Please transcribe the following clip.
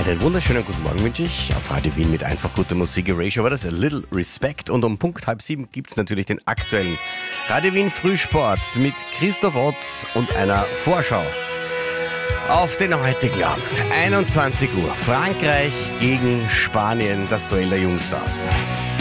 Einen wunderschönen guten Morgen wünsche ich auf Radio Wien mit einfach guter Musik. Erasure war das A Little Respect. Und um Punkt 6:30 gibt es natürlich den aktuellen Radio Wien Frühsport mit Christoph Otz und einer Vorschau auf den heutigen Abend. 21 Uhr. Frankreich gegen Spanien, das Duell der Jungstars.